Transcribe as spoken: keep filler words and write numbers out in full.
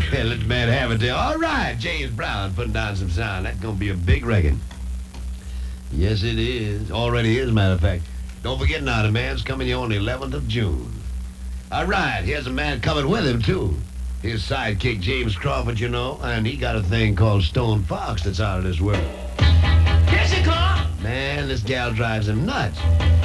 Yeah, let the man have it there. All right, James Brown putting down some sound. That's going to be a big record. Yes, it is. Already is, matter of fact. Don't forget now, the man's coming here on the eleventh of June. All right, here's a man coming with him, too. His sidekick, James Crawford, you know, and he got a thing called Stone Fox that's out of this world. Here she comes. Man, this gal drives him nuts.